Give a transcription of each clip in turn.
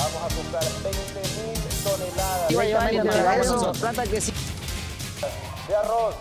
Vamos a comprar 20.000 toneladas de arroz.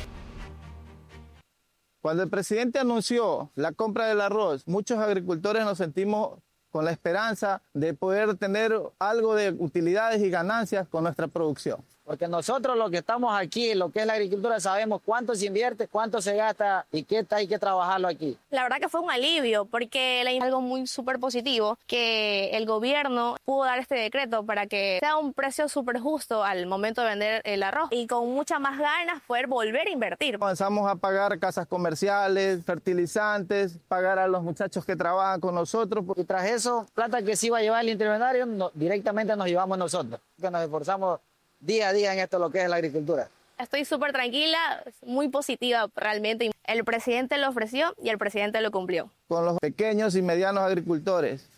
Cuando el presidente anunció la compra del arroz, muchos agricultores nos sentimos con la esperanza de poder tener algo de utilidades y ganancias con nuestra producción. Porque nosotros los que estamos aquí, lo que es la agricultura, sabemos cuánto se invierte, cuánto se gasta y qué hay que trabajarlo aquí. La verdad que fue un alivio porque es algo muy súper positivo que el gobierno pudo dar este decreto para que sea un precio súper justo al momento de vender el arroz y con muchas más ganas poder volver a invertir. Comenzamos a pagar casas comerciales, fertilizantes, pagar a los muchachos que trabajan con nosotros. Y tras eso, plata que se iba a llevar el intermediario, directamente nos llevamos nosotros, que nos esforzamos día a día en esto lo que es la agricultura. Estoy súper tranquila, muy positiva realmente. El presidente lo ofreció y el presidente lo cumplió. Con los pequeños y medianos agricultores.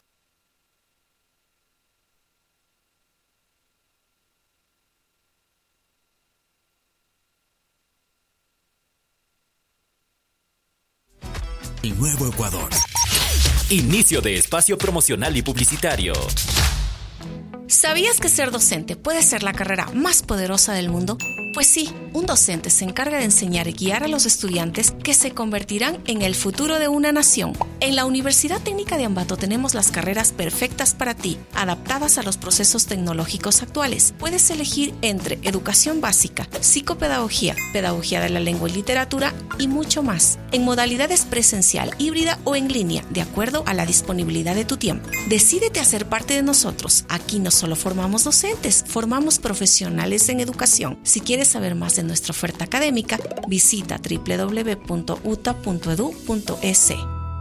Nuevo Ecuador. Inicio de espacio promocional y publicitario. ¿Sabías que ser docente puede ser la carrera más poderosa del mundo? Pues sí, un docente se encarga de enseñar y guiar a los estudiantes que se convertirán en el futuro de una nación. En la Universidad Técnica de Ambato tenemos las carreras perfectas para ti, adaptadas a los procesos tecnológicos actuales. Puedes elegir entre educación básica, psicopedagogía, pedagogía de la lengua y literatura y mucho más, en modalidades presencial, híbrida o en línea, de acuerdo a la disponibilidad de tu tiempo. Decídete a ser parte de nosotros. Aquí no solo formamos docentes, formamos profesionales en educación. Si quieres saber más de nuestra oferta académica, visita www.uta.edu.es.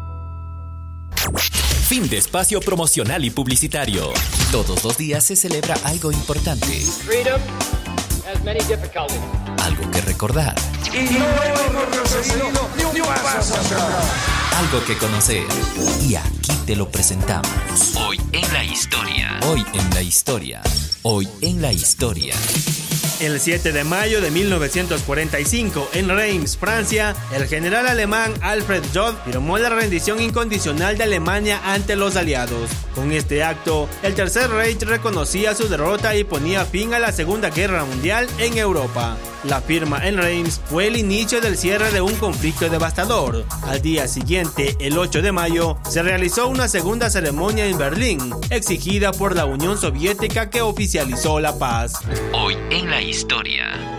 Fin de espacio promocional y publicitario. Todos los días se celebra algo importante. Freedom has many difficulties. Algo que recordar. Y no hemos retrocedido ni un paso atrás. Algo que conocer. Y aquí te lo presentamos. Hoy en la historia. Hoy en la historia. Hoy en la historia. El 7 de mayo de 1945, en Reims, Francia, el general alemán Alfred Jod firmó la rendición incondicional de Alemania ante los aliados. Con este acto, el Tercer Reich reconocía su derrota y ponía fin a la Segunda Guerra Mundial en Europa. La firma en Reims fue el inicio del cierre de un conflicto devastador. Al día siguiente, el 8 de mayo, se realizó una segunda ceremonia en Berlín, exigida por la Unión Soviética, que oficializó la paz. Hoy en la historia.